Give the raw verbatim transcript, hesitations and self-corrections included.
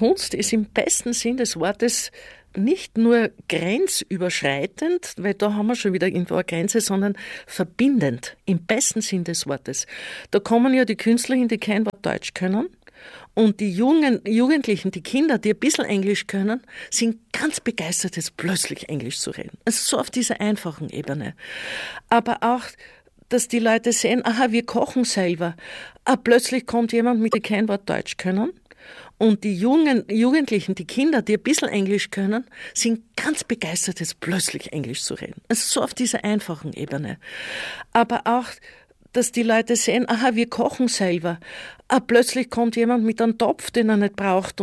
Kunst ist im besten Sinn des Wortes nicht nur grenzüberschreitend, weil da haben wir schon wieder irgendwo eine Grenze, sondern verbindend, im besten Sinn des Wortes. Da kommen ja die Künstler hin, die kein Wort Deutsch können. Und die jungen Jugendlichen, die Kinder, die ein bisschen Englisch können, sind ganz begeistert, jetzt plötzlich Englisch zu reden. Also so auf dieser einfachen Ebene. Aber auch, dass die Leute sehen, aha, wir kochen selber. Ah, plötzlich kommt jemand, mit dem kein Wort Deutsch können. Und die jungen Jugendlichen, die Kinder, die ein bisschen Englisch können, sind ganz begeistert, jetzt plötzlich Englisch zu reden. Also so auf dieser einfachen Ebene. Aber auch, dass die Leute sehen, aha, wir kochen selber. Ah, plötzlich kommt jemand mit einem Topf, den er nicht braucht